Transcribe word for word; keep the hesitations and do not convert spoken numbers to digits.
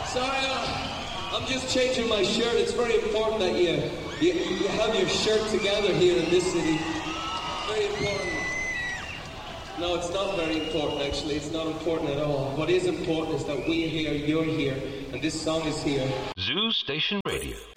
Sorry, uh, I'm just changing my shirt. It's very important that you, you you have your shirt together here in this city. Very important. No, it's not very important, actually. It's not important at all. What is important is that we're here, you're here, and this song is here. Zoo Station Radio.